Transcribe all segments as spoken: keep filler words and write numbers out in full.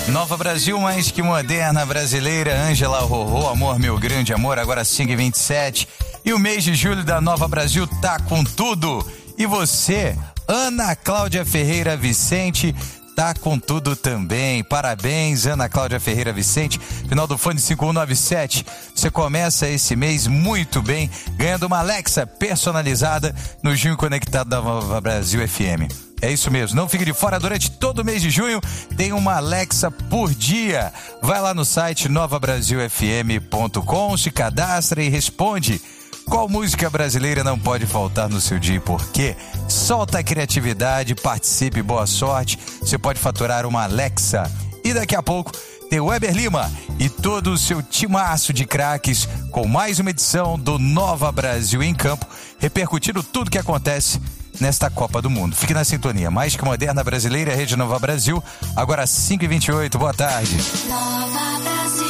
Nova Brasil, mais que moderna, brasileira, Ângela Rorô, Amor Meu Grande Amor, agora cinco e vinte e sete. E o mês de julho da Nova Brasil tá com tudo. E você, Ana Cláudia Ferreira Vicente, tá com tudo também. Parabéns, Ana Cláudia Ferreira Vicente, final do fone cinco um nove sete. Você começa esse mês muito bem, ganhando uma Alexa personalizada no Junho Conectado da Nova Brasil F M. É isso mesmo, não fique de fora, durante todo o mês de junho tem uma Alexa por dia. Vai lá no site nova brasil f m ponto com, se cadastra e responde qual música brasileira não pode faltar no seu dia e por quê. Solta a criatividade, participe, boa sorte, você pode faturar uma Alexa. E daqui a pouco tem o Weber Lima e todo o seu timaço de craques com mais uma edição do Nova Brasil em Campo, repercutindo tudo que acontece nesta Copa do Mundo. Fique na sintonia, mais que moderna brasileira, Rede Nova Brasil, agora cinco e vinte e oito, boa tarde. Nova Brasil.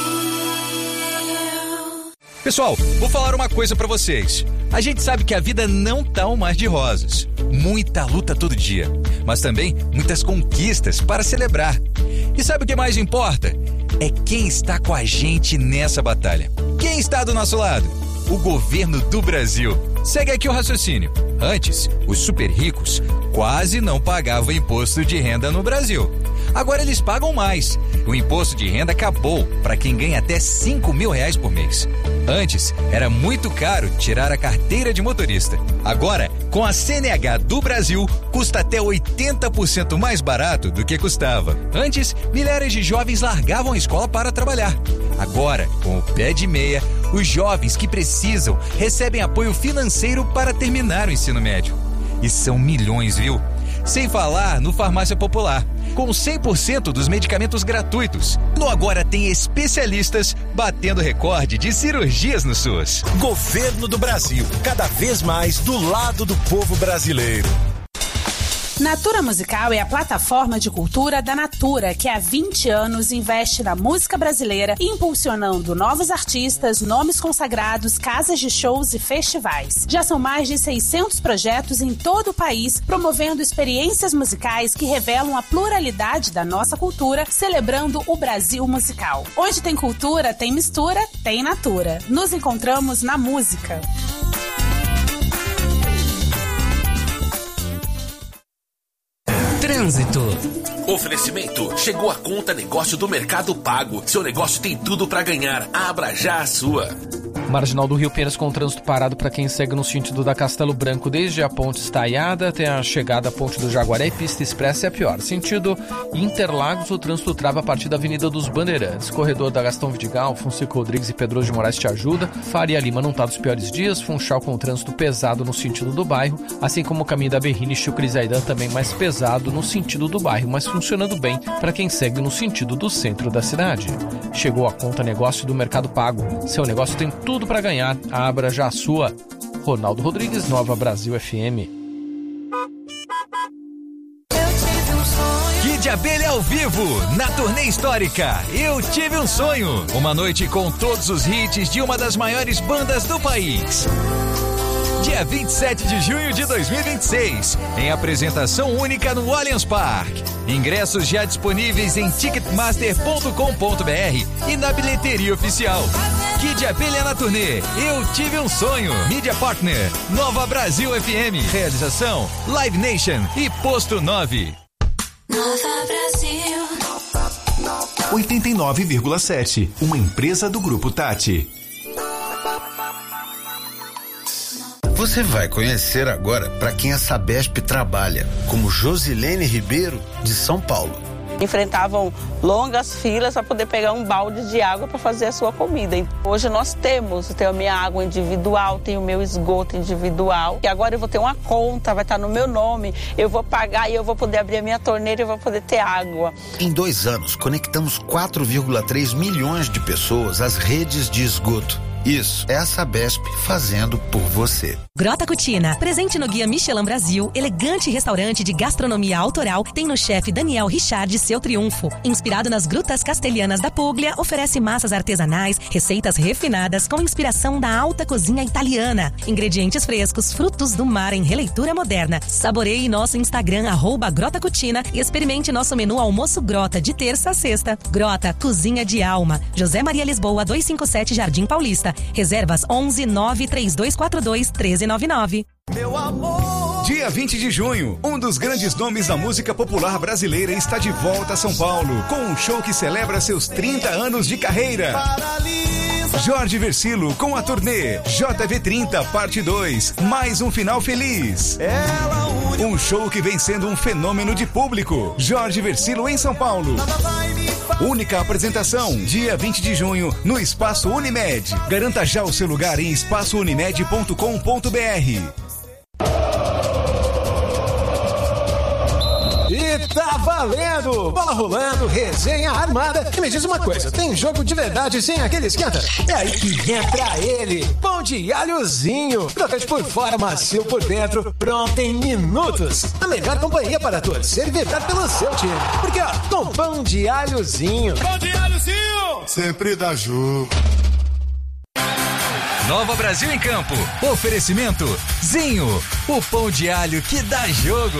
Pessoal, vou falar uma coisa pra vocês. A gente sabe que a vida não tá um mar de rosas. Muita luta todo dia, mas também muitas conquistas para celebrar. E sabe o que mais importa? É quem está com a gente nessa batalha. Quem está do nosso lado? O governo do Brasil. Segue aqui o raciocínio. Antes, os super ricos quase não pagavam imposto de renda no Brasil. Agora eles pagam mais. O imposto de renda acabou para quem ganha até cinco mil reais por mês. Antes, era muito caro tirar a carteira de motorista. Agora, com a C N H do Brasil, custa até oitenta por cento mais barato do que custava. Antes, milhares de jovens largavam a escola para trabalhar. Agora, com o pé de meia, os jovens que precisam recebem apoio financeiro para terminar o ensino médio. E são milhões, viu? Sem falar no Farmácia Popular, com cem por cento dos medicamentos gratuitos. No Agora tem especialistas batendo recorde de cirurgias no SUS. Governo do Brasil, cada vez mais do lado do povo brasileiro. Natura Musical é a plataforma de cultura da Natura, que há vinte anos investe na música brasileira, impulsionando novos artistas, nomes consagrados, casas de shows e festivais. Já são mais de seiscentos projetos em todo o país, promovendo experiências musicais que revelam a pluralidade da nossa cultura, celebrando o Brasil musical. Onde tem cultura, tem mistura, tem Natura. Nos encontramos na música. Trânsito. Oferecimento. Chegou a conta negócio do Mercado Pago. Seu negócio tem tudo para ganhar. Abra já a sua. Marginal do Rio Penas com trânsito parado para quem segue no sentido da Castelo Branco, desde a Ponte Estaiada até a chegada à Ponte do Jaguaré e Pista Expressa é a pior. Sentido Interlagos, o trânsito trava a partir da Avenida dos Bandeirantes. Corredor da Gastão Vidigal, Fonseca Rodrigues e Pedroso de Moraes te ajuda. Faria Lima não está dos piores dias. Funchal com trânsito pesado no sentido do bairro, assim como o caminho da Berrini e Chucrizaidan também mais pesado no sentido do bairro, mas funcionando bem para quem segue no sentido do centro da cidade. Chegou a conta negócio do Mercado Pago. Seu negócio tem tudo para ganhar. Abra já a sua. Ronaldo Rodrigues, Nova Brasil F M. Kid Abelha ao vivo, na turnê histórica Eu Tive um Sonho. Uma noite com todos os hits de uma das maiores bandas do país. Dia vinte e sete de junho de dois mil e vinte e seis, em apresentação única no Allianz Parque. Ingressos já disponíveis em ticketmaster ponto com ponto b r e na bilheteria oficial. Kid Abelha na turnê Eu Tive um Sonho. Mídia Partner Nova Brasil F M. Realização Live Nation e Posto nove. Nova Brasil. oitenta e nove vírgula sete. Uma empresa do Grupo Tati. Você vai conhecer agora para quem a Sabesp trabalha, como Josilene Ribeiro, de São Paulo. Enfrentavam longas filas para poder pegar um balde de água para fazer a sua comida. Hoje nós temos, eu tenho a minha água individual, tenho o meu esgoto individual. E agora eu vou ter uma conta, vai estar no meu nome, eu vou pagar e eu vou poder abrir a minha torneira e eu vou poder ter água. Em dois anos, conectamos quatro vírgula três milhões de pessoas às redes de esgoto. Isso é a Sabesp fazendo por você. Grota Cucina, presente no Guia Michelin Brasil, elegante restaurante de gastronomia autoral, tem no chefe Daniel Richard seu triunfo. Inspirado nas grutas castelhanas da Puglia, oferece massas artesanais, receitas refinadas com inspiração da alta cozinha italiana. Ingredientes frescos, frutos do mar em releitura moderna. Saboreie nosso Instagram, arroba Grota Cucina, e experimente nosso menu almoço Grota de terça a sexta. Grota, cozinha de alma. José Maria Lisboa, duzentos e cinquenta e sete, Jardim Paulista. Reservas onze nove três dois quatro dois um três nove nove. Meu amor. Dia vinte de junho, um dos grandes nomes da música popular brasileira está de volta a São Paulo, com um show que celebra seus trinta anos de carreira. Jorge Versilo com a turnê J V trinta Parte dois, mais um final feliz. Um show que vem sendo um fenômeno de público. Jorge Versilo em São Paulo. Única apresentação, dia vinte de junho, no Espaço Unimed. Garanta já o seu lugar em espaço unimed ponto com ponto b r. E tá valendo! Bola rolando, resenha armada. E me diz uma coisa, tem jogo de verdade sem aquele esquenta? É aí que entra ele, pão de alhozinho. Crocante por fora, macio por dentro, pronto em minutos. A melhor companhia para torcer e vibrar pelo seu time. Porque ó, com pão de alhozinho. Pão de alhozinho! Sempre dá jogo. Nova Brasil em Campo. Oferecimento Zinho, o pão de alho que dá jogo.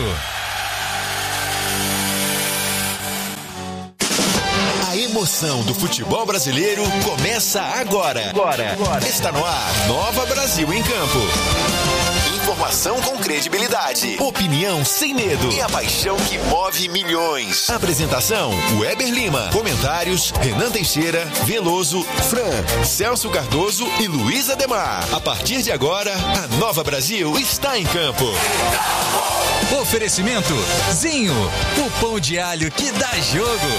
A emoção do futebol brasileiro começa agora. Agora. agora. Está no ar, Nova Brasil em Campo. Informação com credibilidade, opinião sem medo e a paixão que move milhões. Apresentação, Weber Lima. Comentários, Renan Teixeira, Veloso, Fran, Celso Cardoso e Luiz Ademar. A partir de agora, a Nova Brasil está em campo. Oferecimento Zinho, o pão de alho que dá jogo.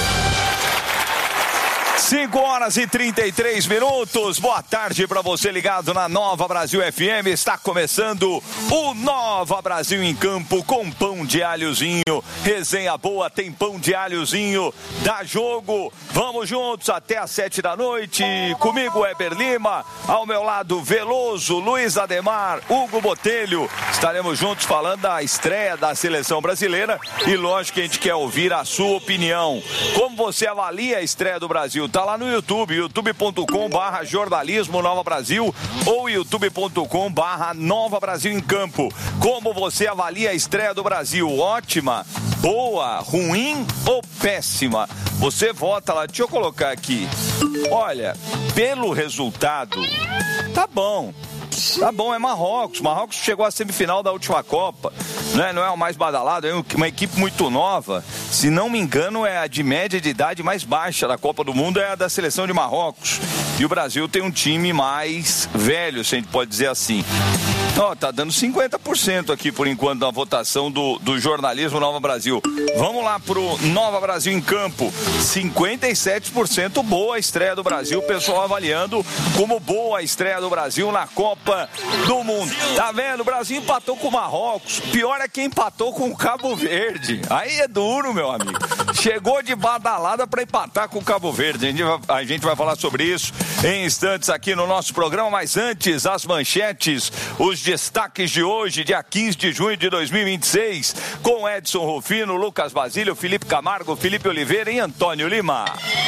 cinco horas e trinta e três minutos. Boa tarde para você ligado na Nova Brasil F M. Está começando o Nova Brasil em Campo com pão de alhozinho. Resenha boa, tem pão de alhozinho. Dá jogo. Vamos juntos até às sete da noite. Comigo, Weber Lima. Ao meu lado, Veloso, Luiz Ademar, Hugo Botelho. Estaremos juntos falando da estreia da seleção brasileira. E lógico que a gente quer ouvir a sua opinião. Como você avalia a estreia do Brasil? Tá lá no YouTube, youtube ponto com barra jornalismo Nova Brasil ou youtube ponto com barra Nova Brasil em Campo. Como você avalia a estreia do Brasil? Ótima, boa, ruim ou péssima? Você vota lá, deixa eu colocar aqui. Olha, pelo resultado, tá bom. Tá bom, é Marrocos. Marrocos chegou à semifinal da última Copa. Não é, não é o mais badalado, é uma equipe muito nova. Se não me engano, é a de média de idade mais baixa da Copa do Mundo, é a da seleção de Marrocos. E o Brasil tem um time mais velho, se a gente pode dizer assim. Ó, tá dando cinquenta por cento aqui por enquanto na votação do, do jornalismo Nova Brasil. Vamos lá pro Nova Brasil em Campo. cinquenta e sete por cento boa a estreia do Brasil, o pessoal avaliando como boa a estreia do Brasil na Copa do Mundo. Tá vendo? O Brasil empatou com o Marrocos. Pior é quem empatou com o Cabo Verde. Aí é duro, meu amigo. Chegou de badalada para empatar com o Cabo Verde. A gente, vai, a gente vai falar sobre isso em instantes aqui no nosso programa, mas antes, as manchetes, os destaques de hoje, dia quinze de junho de dois mil e vinte e seis, com Edson Rufino, Lucas Basílio, Felipe Camargo, Felipe Oliveira e Antônio Lima.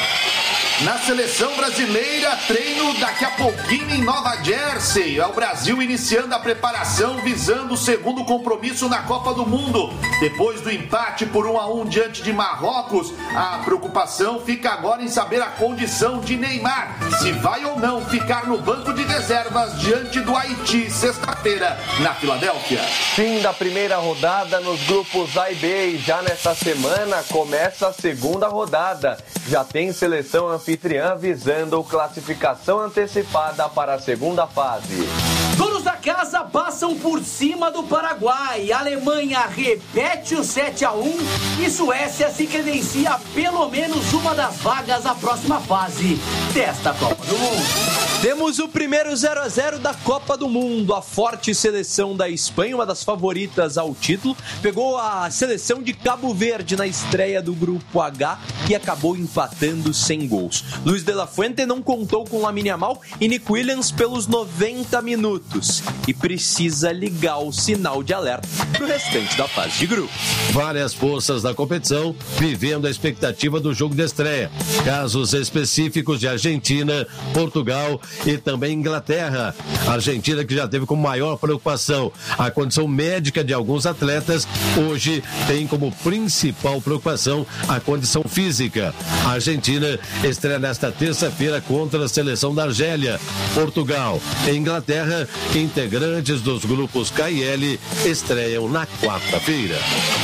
Na seleção brasileira, treino daqui a pouquinho em Nova Jersey. É o Brasil iniciando a preparação visando o segundo compromisso na Copa do Mundo. Depois do empate por um a um diante de Marrocos, a preocupação fica agora em saber a condição de Neymar. Se vai ou não ficar no banco de reservas diante do Haiti, sexta-feira, na Filadélfia. Fim da primeira rodada nos grupos A e B. E já nesta semana começa a segunda rodada. Já tem seleção anfitriã visando classificação antecipada para a segunda fase. Donos da casa passam por cima do Paraguai. A Alemanha repete o sete a um e Suécia se credencia pelo menos uma das vagas à próxima fase desta Copa do Mundo. Temos o primeiro zero a zero da Copa do Mundo. A forte seleção da Espanha, uma das favoritas ao título, pegou a seleção de Cabo Verde na estreia do Grupo H e acabou empatando sem gols. Luiz de la Fuente não contou com Lamine Yamal e Nico Williams pelos noventa minutos e precisa ligar o sinal de alerta pro restante da fase de grupo. Várias forças da competição vivendo a expectativa do jogo de estreia. Casos específicos de Argentina, Portugal e também Inglaterra. A Argentina, que já teve como maior preocupação a condição médica de alguns atletas, hoje tem como principal preocupação a condição física. A Argentina estreia nesta terça-feira contra a seleção da Argélia. Portugal e Inglaterra, integrantes dos grupos K e L, estreiam na quarta-feira.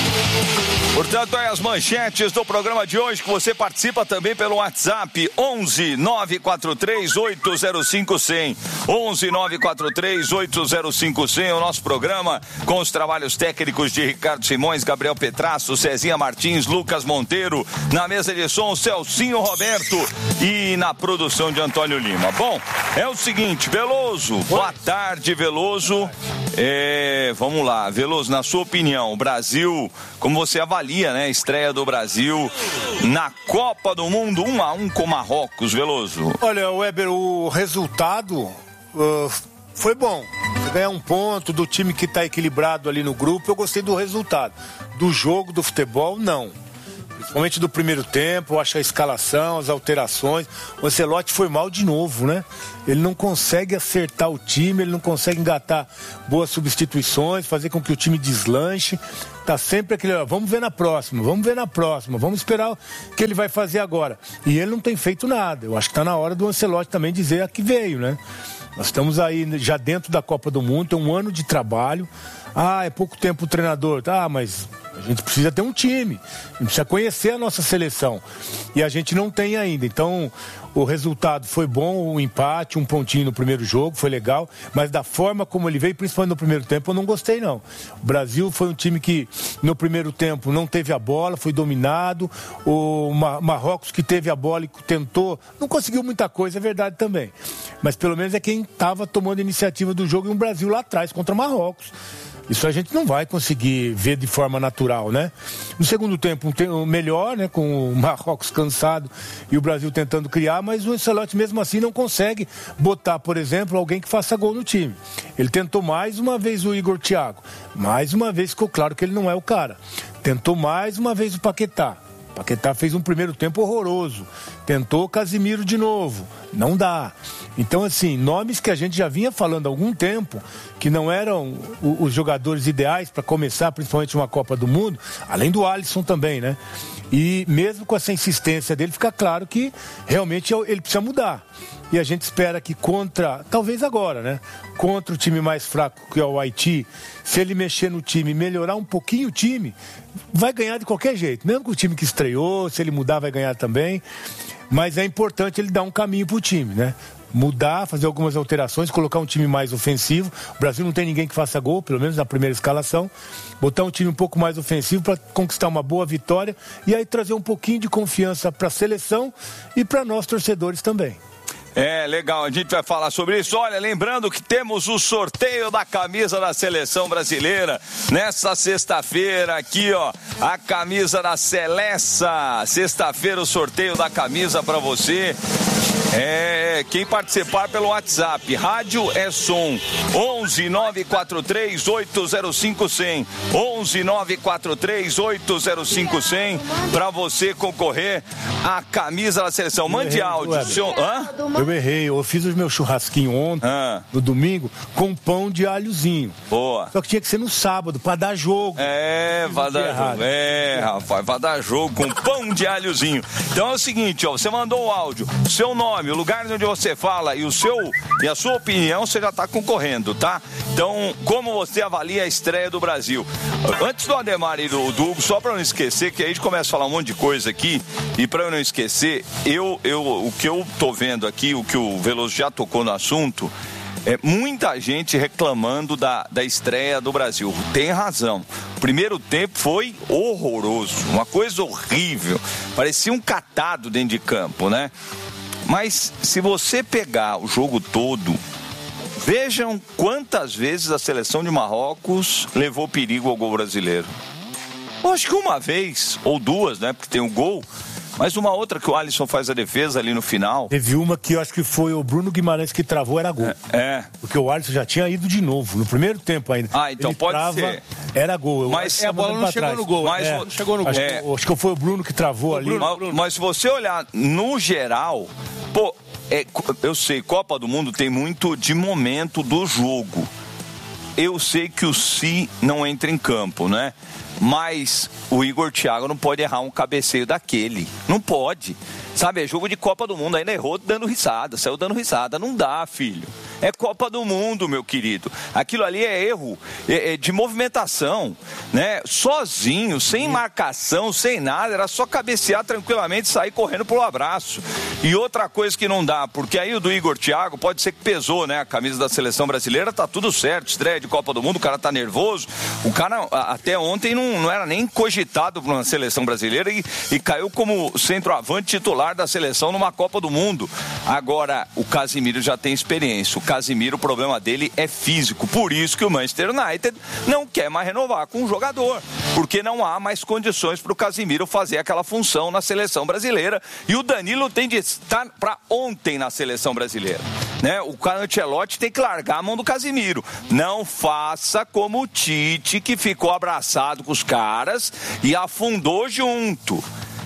Portanto, aí as manchetes do programa de hoje, que você participa também pelo WhatsApp onze nove quatro três oito zero cinco zero zero. onze nove quatro três oito zero cinco zero zero, o nosso programa com os trabalhos técnicos de Ricardo Simões, Gabriel Petrasso, Cezinha Martins, Lucas Monteiro, na mesa de som Celcinho Roberto e na produção de Antônio Lima. Bom, é o seguinte, Veloso, boa tarde, Veloso. É, vamos lá, Veloso, na sua opinião, o Brasil, como você avalia, né, a estreia do Brasil na Copa do Mundo, um a um com Marrocos, Veloso? Olha, Weber, o resultado uh, foi bom. Ganhar um ponto do time que está equilibrado ali no grupo, eu gostei do resultado. Do jogo, do futebol, não. Principalmente do primeiro tempo, eu acho a escalação, as alterações. O Ancelotti foi mal de novo, né? Ele não consegue acertar o time, ele não consegue engatar boas substituições, fazer com que o time deslanche. Tá sempre aquele, ó, vamos ver na próxima, vamos ver na próxima, vamos esperar o que ele vai fazer agora. E ele não tem feito nada. Eu acho que tá na hora do Ancelotti também dizer a que veio, né? Nós estamos aí já dentro da Copa do Mundo, tem um ano de trabalho. Ah, é pouco tempo o treinador. Ah, mas a gente precisa ter um time. A gente precisa conhecer a nossa seleção. E a gente não tem ainda. Então, o resultado foi bom, o empate, um pontinho no primeiro jogo, foi legal. Mas da forma como ele veio, principalmente no primeiro tempo, eu não gostei, não. O Brasil foi um time que, no primeiro tempo, não teve a bola, foi dominado. O Marrocos, que teve a bola e tentou, não conseguiu muita coisa, é verdade também. Mas pelo menos é quem estava tomando a iniciativa do jogo, e um Brasil lá atrás, contra o Marrocos. Isso a gente não vai conseguir ver de forma natural, né? No segundo tempo, um melhor, né? Com o Marrocos cansado e o Brasil tentando criar, mas o Ancelotti mesmo assim não consegue botar, por exemplo, alguém que faça gol no time. Ele tentou mais uma vez o Igor Thiago. Mais uma vez ficou claro que ele não é o cara. Tentou mais uma vez o Paquetá. Paquetá fez um primeiro tempo horroroso. Tentou Casimiro de novo. Não dá. Então, assim, nomes que a gente já vinha falando há algum tempo, que não eram os jogadores ideais para começar, principalmente uma Copa do Mundo, além do Alisson também, né? E mesmo com essa insistência dele, fica claro que realmente ele precisa mudar. E a gente espera que contra, talvez agora, né? Contra o time mais fraco, que é o Haiti, se ele mexer no time, melhorar um pouquinho o time, vai ganhar de qualquer jeito. Mesmo com o time que estreou, se ele mudar, vai ganhar também. Mas é importante ele dar um caminho pro time, né? Mudar, fazer algumas alterações, colocar um time mais ofensivo. O Brasil não tem ninguém que faça gol, pelo menos na primeira escalação. Botar um time um pouco mais ofensivo para conquistar uma boa vitória e aí trazer um pouquinho de confiança para a seleção e para nós torcedores também. É, legal, a gente vai falar sobre isso. Olha, lembrando que temos o sorteio da camisa da Seleção Brasileira nessa sexta-feira aqui, ó, a camisa da Seleça. Sexta-feira o sorteio da camisa para você. É, quem participar pelo WhatsApp, Rádio é Som, onze nove quatro três oito zero cinco zero zero, onze nove quatro três oito zero cinco zero zero, para você concorrer à camisa da Seleção. Mande áudio. Seu... Hã? Eu errei, eu fiz o meu churrasquinho ontem, ah. no domingo, com pão de alhozinho. Boa. Só que tinha que ser no sábado, pra dar jogo. É, vai dar jogo. É, rapaz, vai dar jogo com pão de alhozinho. Então é o seguinte, ó, você mandou o áudio, seu nome, o lugar onde você fala e o seu e a sua opinião, você já tá concorrendo, tá? Então, como você avalia a estreia do Brasil? Antes do Ademar e do, do Hugo, só pra não esquecer, que aí a gente começa a falar um monte de coisa aqui, e pra eu não esquecer, eu, eu, o que eu tô vendo aqui, o que o Veloso já tocou no assunto, é muita gente reclamando da, da estreia do Brasil. Tem razão. O primeiro tempo foi horroroso, uma coisa horrível. Parecia um catado dentro de campo, né? Mas se você pegar o jogo todo, vejam quantas vezes a seleção de Marrocos levou perigo ao gol brasileiro. Eu acho que uma vez, ou duas, né? Porque tem o gol. Mas uma outra que o Alisson faz a defesa ali no final. Teve uma que eu acho que foi o Bruno Guimarães que travou, era gol. É. é. Porque o Alisson já tinha ido de novo, no primeiro tempo ainda. Ah, então Ele pode trava, ser. Era gol. Eu mas é, a bola não chegou trás. no gol. Mas é. não chegou no gol. Acho, É. que, acho que foi o Bruno que travou o ali. Bruno, mas, mas se você olhar no geral, pô, é, eu sei, Copa do Mundo tem muito de momento do jogo. Eu sei que o Si não entra em campo, né? Mas o Igor Thiago não pode errar um cabeceio daquele. Não pode. Sabe, é jogo de Copa do Mundo. Ainda errou dando risada, saiu dando risada. Não dá, filho. É Copa do Mundo, meu querido. Aquilo ali é erro é, é de movimentação, né? Sozinho, sem marcação, sem nada. Era só cabecear tranquilamente e sair correndo pro abraço. E outra coisa que não dá, porque aí o do Igor Thiago pode ser que pesou, né? A camisa da seleção brasileira, tá tudo certo. Estreia de Copa do Mundo, o cara tá nervoso. O cara até ontem não, não era nem cogitado para uma seleção brasileira e, e caiu como centroavante titular da seleção numa Copa do Mundo. Agora, o Casemiro já tem experiência. O Casemiro, o problema dele é físico. Por isso que o Manchester United não quer mais renovar com o jogador. Porque não há mais condições para o Casemiro fazer aquela função na seleção brasileira. E o Danilo tem de estar para ontem na seleção brasileira. Né? O Ancelotti tem que largar a mão do Casemiro. Não faça como o Tite, que ficou abraçado com os caras e afundou junto.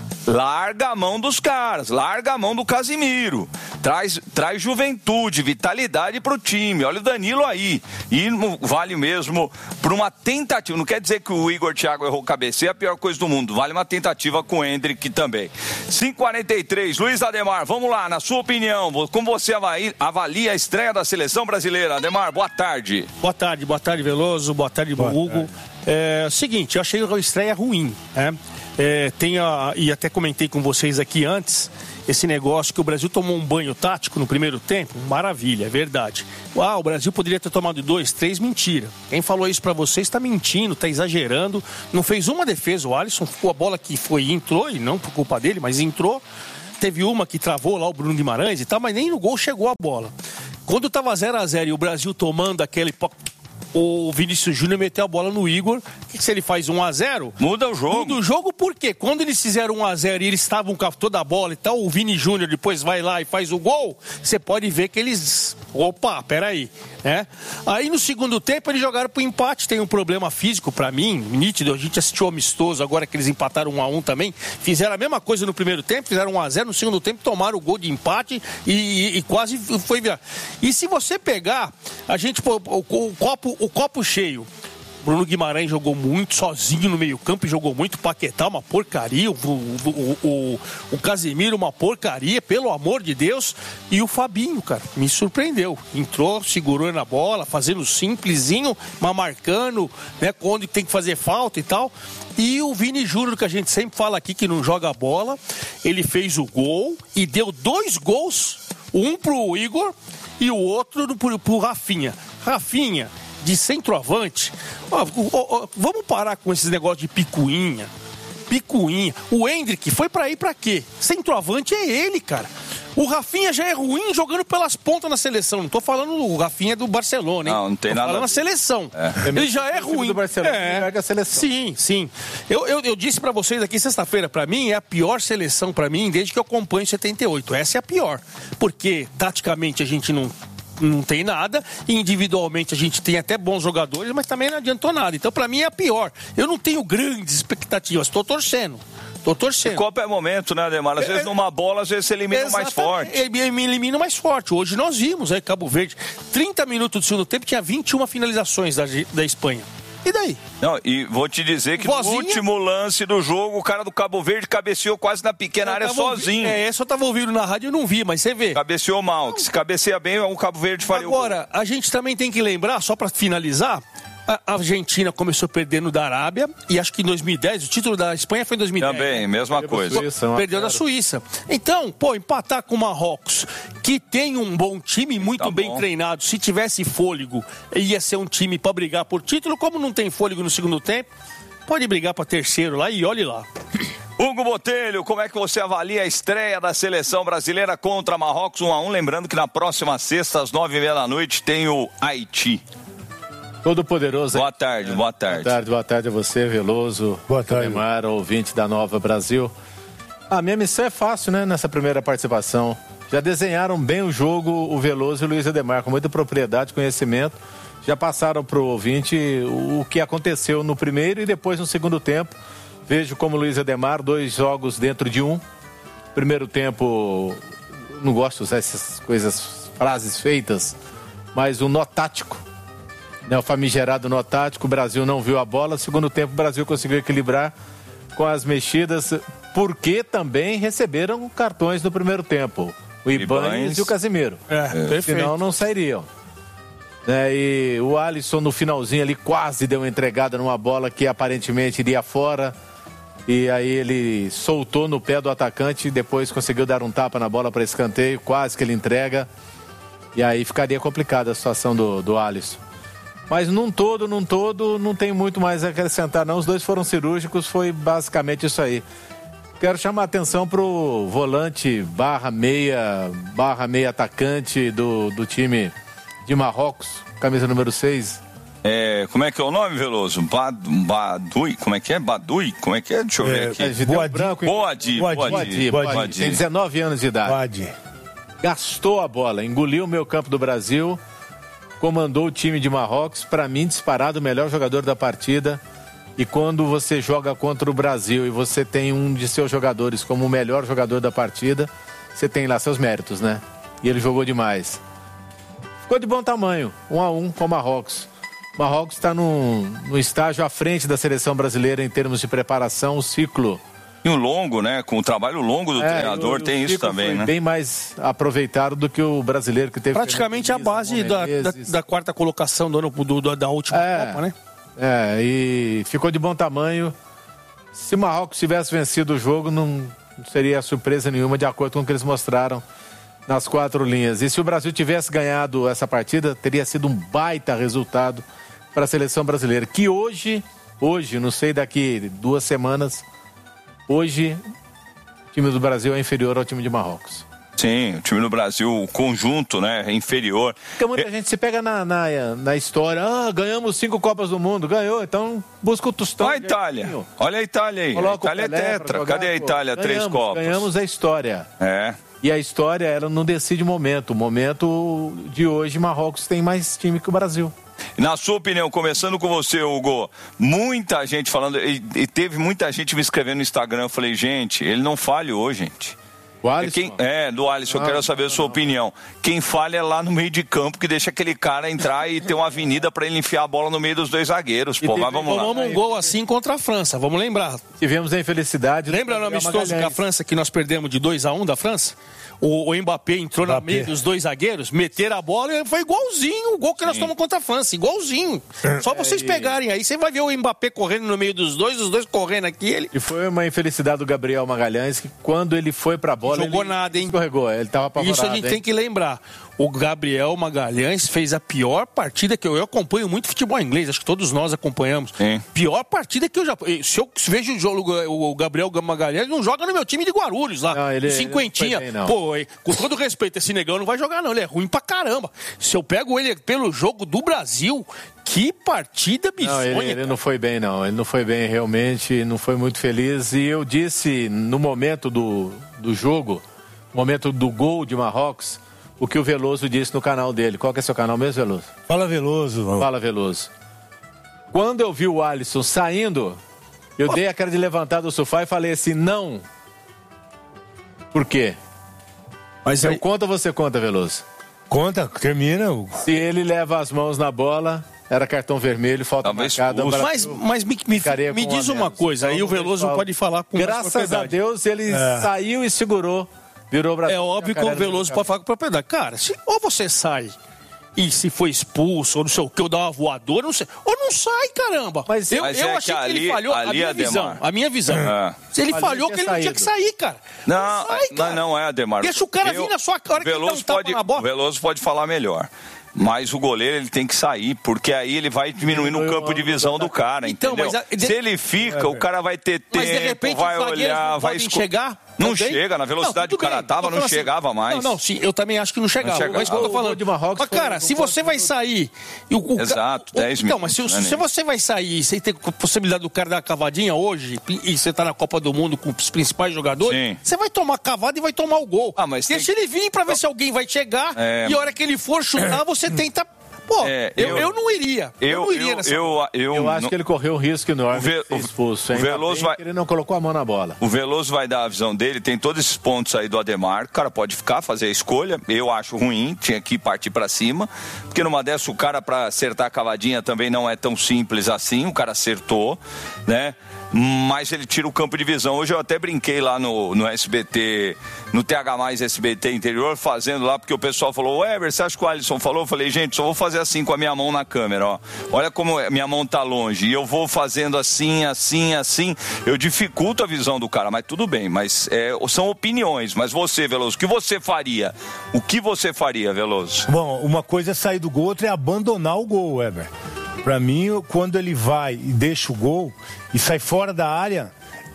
Larga a mão dos caras, larga a mão do Casemiro. Traz, traz juventude, vitalidade pro time. Olha o Danilo aí. E vale mesmo por uma tentativa. Não quer dizer que o Igor Thiago errou o cabeceio, é a pior coisa do mundo. Vale uma tentativa com o Endrick também. cinco e quarenta e três, Luiz Ademar, vamos lá, na sua opinião, como você avalia, avalia a estreia da seleção brasileira? Ademar, boa tarde. Boa tarde, boa tarde, Veloso, boa tarde, boa Hugo. Tarde. É o seguinte, eu achei a estreia ruim, né? É, tem a, e até comentei com vocês aqui antes, esse negócio que o Brasil tomou um banho tático no primeiro tempo, maravilha, é verdade. Ah, o Brasil poderia ter tomado dois, três, mentira. Quem falou isso pra vocês está mentindo, está exagerando. Não fez uma defesa, o Alisson ficou a bola que foi e entrou, e não por culpa dele, mas entrou. Teve uma que travou lá o Bruno Guimarães e tal, mas nem no gol chegou a bola. Quando estava zero a zero e o Brasil tomando aquele... O Vinícius Júnior meteu a bola no Igor. Que se ele faz um a zero... Muda o jogo. Muda o jogo por quê? Quando eles fizeram um a zero e eles estavam com toda a bola e tal, o Vini Júnior depois vai lá e faz o gol, você pode ver que eles... Opa, peraí, né? Aí no segundo tempo eles jogaram pro empate, tem um problema físico pra mim, nítido, a gente assistiu amistoso, agora que eles empataram um a um também, fizeram a mesma coisa no primeiro tempo, fizeram um a zero, no segundo tempo tomaram o gol de empate e, e, e quase foi virar. E se você pegar, a gente, o, o, o copo... O copo cheio. Bruno Guimarães jogou muito sozinho no meio-campo, jogou muito. Paquetá, uma porcaria. O, o, o, o Casemiro, uma porcaria, pelo amor de Deus. E o Fabinho, cara, me surpreendeu. Entrou, segurou na bola, fazendo simplesinho, mas marcando, né, onde tem que fazer falta e tal. E o Vini Júnior, que a gente sempre fala aqui que não joga bola, ele fez o gol e deu dois gols, um pro Igor e o outro pro, pro Rafinha. Rafinha, de centroavante, ó, ó, ó, vamos parar com esses negócios de picuinha, picuinha. O Endrick foi pra ir pra quê? Centroavante é ele, cara. O Rafinha já é ruim jogando pelas pontas na seleção. Não tô falando o Rafinha do Barcelona, hein? Não, não tem tô nada. falando na seleção. É. Ele já é ruim. Do Barcelona, é. a seleção. Sim, sim. Eu, eu, eu disse pra vocês aqui sexta-feira, pra mim é a pior seleção pra mim desde que eu acompanho setenta e oito. Essa é a pior. Porque taticamente a gente não não tem nada, individualmente a gente tem até bons jogadores, mas também não adiantou nada. Então, pra mim, é a pior. Eu não tenho grandes expectativas, tô torcendo. Tô torcendo. E Copa é momento, né, Ademar? Às é, vezes numa bola, às vezes você elimina o mais forte. Ele me elimina o mais forte. Hoje nós vimos aí, Cabo Verde, trinta minutos do segundo tempo, tinha vinte e uma finalizações da, da Espanha. E daí? Não, e vou te dizer que Vozinha? no último lance do jogo, o cara do Cabo Verde cabeceou quase na pequena eu área sozinho. Ouvi... É, essa eu tava ouvindo na rádio e não vi, mas você vê. Cabeceou mal, que se cabeceia bem, o Cabo Verde faria. Agora, a gente também tem que lembrar, só pra finalizar, a Argentina começou perdendo da Arábia e acho que em dois mil e dez, o título da Espanha foi em dois mil e dez. Também, né? Mesma coisa. Suíça, Perdeu da Suíça. Então, pô, empatar com o Marrocos, que tem um bom time, muito tá bem bom. treinado, se tivesse fôlego, ia ser um time pra brigar por título, como não tem fôlego no segundo tempo, pode brigar pra terceiro lá e olhe lá. Hugo Botelho, como é que você avalia a estreia da seleção brasileira contra Marrocos um a um? Lembrando que na próxima sexta, às nove e meia da noite, tem o Haiti. Todo poderoso. Boa tarde, boa tarde. Boa tarde, boa tarde a você, Veloso. Boa tarde. Neymar, ouvinte da Nova Brasil. A minha missão é fácil, né, nessa primeira participação. Já desenharam bem o jogo o Veloso e o Luiz Ademar, com muita propriedade, conhecimento. Já passaram para o ouvinte o que aconteceu no primeiro e depois no segundo tempo. Vejo como Luiz Ademar, dois jogos dentro de um. Primeiro tempo, não gosto de usar essas coisas, frases feitas, mas o nó tático, né, o famigerado nó tático, o Brasil não viu a bola. Segundo tempo, o Brasil conseguiu equilibrar com as mexidas, porque também receberam cartões no primeiro tempo. O Ibanez e o Casemiro. É, perfeito. Senão não sairiam. É, e o Alisson no finalzinho ali quase deu uma entregada numa bola que aparentemente iria fora. E aí ele soltou no pé do atacante e depois conseguiu dar um tapa na bola para escanteio, quase que ele entrega. E aí ficaria complicada a situação do, do Alisson. Mas num todo, num todo, não tem muito mais a acrescentar não. Os dois foram cirúrgicos, foi basicamente isso aí. Quero chamar a atenção pro volante barra meia, barra meia atacante do, do time de Marrocos, camisa número seis. É, como é que é o nome, Veloso? Bad, Badui, como é que é? Badui? Como é que é? Deixa eu ver aqui. É, Boadi, branco, Boadi, Boadi, Boadi, Boadi, Boadi. Tem dezenove anos de idade. Boadi. Gastou a bola, engoliu o meio campo do Brasil, comandou o time de Marrocos, para mim disparado o melhor jogador da partida. E quando você joga contra o Brasil e você tem um de seus jogadores como o melhor jogador da partida, você tem lá seus méritos, né? E ele jogou demais. Ficou de bom tamanho, um a um com o Marrocos. Marrocos está no, no estágio à frente da seleção brasileira em termos de preparação, o ciclo. E o longo, né? Com o trabalho longo do é, treinador, o, tem o isso também, foi né? Bem mais aproveitado do que o brasileiro que teve... Praticamente a base da, da, da quarta colocação do ano, do, da última é, Copa, né? É, e ficou de bom tamanho. Se Marrocos tivesse vencido o jogo, não, não seria surpresa nenhuma, de acordo com o que eles mostraram nas quatro linhas. E se o Brasil tivesse ganhado essa partida, teria sido um baita resultado para a seleção brasileira, que hoje, hoje, não sei daqui duas semanas, hoje o time do Brasil é inferior ao time de Marrocos. Sim, o time do Brasil, o conjunto, né, é inferior. Porque muita é... gente se pega na, na, na história, ah, ganhamos cinco Copas do Mundo, ganhou, então busca o tostão. Olha a Itália, olha a Itália aí, a Itália é tetra, jogar, cadê a Itália? Pô, Três Copas. Ganhamos a história. É. E a história, ela não decide o momento, o momento de hoje, Marrocos tem mais time que o Brasil. Na sua opinião, começando com você, Hugo, muita gente falando, e, e teve muita gente me escrevendo no Instagram, eu falei, gente, ele não falhou, gente. O Alisson? Quem, é, do Alisson, eu quero saber a sua opinião. Quem falha é lá no meio de campo, que deixa aquele cara entrar e ter uma avenida para ele enfiar a bola no meio dos dois zagueiros. Pô, mas vamos lá. Tomamos um gol assim contra a França, vamos lembrar. Tivemos a infelicidade. Lembra no amistoso com a França que nós perdemos de dois a um da França? O, o Mbappé entrou Mbappé. na meio dos dois zagueiros, meteram a bola e foi igualzinho o gol que Sim. nós tomamos contra a França, igualzinho. Só vocês é, e... pegarem aí, você vai ver o Mbappé correndo no meio dos dois, os dois correndo aqui. Ele... E foi uma infelicidade do Gabriel Magalhães, que quando ele foi pra bola, jogou ele nada, hein? Escorregou, ele tava apavorado. Isso a gente hein? tem que lembrar. O Gabriel Magalhães fez a pior partida que eu, eu acompanho muito futebol inglês, acho que todos nós acompanhamos. Sim. Pior partida que eu já... Se eu vejo o, jogo, o Gabriel Magalhães, não joga no meu time de Guarulhos lá, não, ele, cinquentinha. Ele bem, Pô, com todo respeito, esse negão não vai jogar não, ele é ruim pra caramba. Se eu pego ele pelo jogo do Brasil, que partida bizonha. Não, ele, ele não foi bem não, ele não foi bem realmente, não foi muito feliz. E eu disse no momento do, do jogo, no momento do gol de Marrocos, o que o Veloso disse no canal dele. Qual que é seu canal mesmo, Veloso? Fala Veloso. Mano. Fala Veloso. Quando eu vi o Alisson saindo, eu dei a cara de levantar do sofá e falei assim, não. Por quê? Mas eu aí... conta ou você conta, Veloso? Conta, termina. Hugo. Se ele leva as mãos na bola, era cartão vermelho, falta Tava marcada. Mas, mas me, me, me diz uma coisa, aí o Veloso pode falar com Graças a Deus ele é. saiu e segurou. Virou Brasil, é óbvio que o Veloso pode falar com propriedade. Cara, se, ou você sai e se foi expulso, ou não sei o que, ou dá uma voadora, não sei. Ou não sai, caramba. Mas eu, mas eu é achei que, que ali, ele falhou ali a minha Ademar. visão. A minha visão. É. Se ele ali falhou, que ele não tinha que sair, cara. Não, não, sai, cara. não, não é, Ademar. Deixa o cara eu, vir na sua cara que ele dá um tapa pode, na bola. O Veloso pode falar melhor. Mas o goleiro ele tem que sair, porque aí ele vai diminuindo o campo de visão do cara, Então, entendeu? mas a- de- Se ele fica, o cara vai ter Mas de tempo, repente vai os zagueiros olhar, não vai podem esco- chegar? Não também? chega, na velocidade que Não, o cara tudo bem. tava, Tô não falando assim, chegava mais. Não, não, sim, eu também acho que não chegava. Não chegava. Mas é isso que eu tô O falando. gol de Marrocos Mas, foi- cara, se você vai sair... E o, o, Exato, o, dez Então, minutos, mas se, né, se Ney? você vai sair sem ter possibilidade do cara dar uma cavadinha hoje, e você tá na Copa do Mundo com os principais jogadores, Sim. você vai tomar cavada e vai tomar o gol. Ah, mas Deixa ele vir pra ver se alguém vai chegar, É. e a hora que ele for chutar, você tenta... Pô, É, eu, eu- eu não iria. Eu, Eu, não iria eu, nessa... eu, eu, Eu acho não- que ele correu um risco enorme O Ve- de ser expulso. o Ainda Veloso bem vai- que ele não colocou a mão na bola. O Veloso vai dar a visão dele, tem todos esses pontos aí do Ademar. O cara pode ficar, fazer a escolha. Eu acho ruim, tinha que partir pra cima. Porque numa dessa, o cara pra acertar a cavadinha também não é tão simples assim. O cara acertou, né? Mas ele tira o campo de visão. Hoje eu até brinquei lá no, no S B T, no T H mais S B T Interior, fazendo lá, porque o pessoal falou, ô Ever, você acha que o Alisson falou? Eu falei, gente, só vou fazer assim com a minha mão na câmera, ó. Olha como a minha mão tá longe. E eu vou fazendo assim, assim, assim. Eu dificulto a visão do cara, mas tudo bem. Mas é, são opiniões. Mas você, Veloso, o que você faria? O que você faria, Veloso? Bom, uma coisa é sair do gol, outra é abandonar o gol, Weber. Pra mim, quando ele vai e deixa o gol e sai fora da área,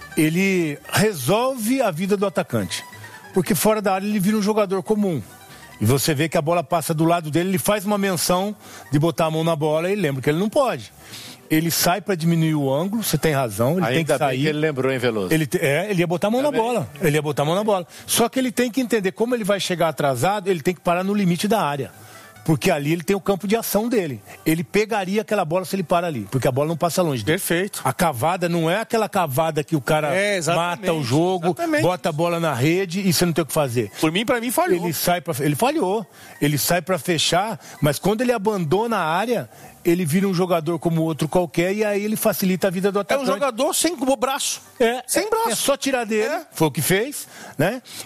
ele resolve a vida do atacante. Porque fora da área ele vira um jogador comum. E você vê que a bola passa do lado dele, ele faz uma menção de botar a mão na bola e lembra que ele não pode. Ele sai pra diminuir o ângulo, você tem razão, ele Ainda tem que bem sair. que ele lembrou, hein, Veloso? Ele te- é, ele ia botar a mão Também. na bola. Ele ia botar a mão na bola. Só que ele tem que entender como ele vai chegar atrasado, ele tem que parar no limite da área. Porque ali ele tem o campo de ação dele. Ele pegaria aquela bola se ele para ali, porque a bola não passa longe. Perfeito. A cavada não é aquela cavada que o cara É, exatamente, mata o jogo, exatamente. bota a bola na rede e você não tem o que fazer. Por mim, pra mim, falhou. Ele sai para ele falhou. Ele sai pra fechar, mas quando ele abandona a área, ele vira um jogador como outro qualquer e aí ele facilita a vida do É atacante. um jogador sem braço. É, Sem é- braço. É só tirar dele, foi o que fez, né?